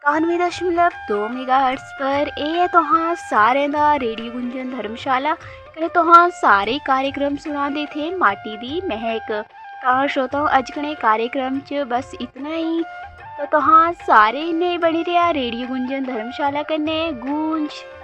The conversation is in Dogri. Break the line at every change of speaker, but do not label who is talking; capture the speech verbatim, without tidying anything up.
कानवे दशमलव दो मेगाहर्ट्ज पर ਇਹ ਹੈ ਤੁਹਾਂ ਸਾਰਿਆਂ ਦਾ ਰੇਡੀਓ ਗੁੰਜਨ ਧਰਮਸ਼ਾਲਾ ਕਰੇ ਤੁਹਾਂ ਸਾਰੇ कार्यक्रम सुनाते थे माटी दी महक। तो श्रोताओं अज कने कार्यक्रम च बस इतना ही। तो तुहाँ सारे ने बनी रहा रेडियो गुंजन धर्मशाला कन्ने गूंज।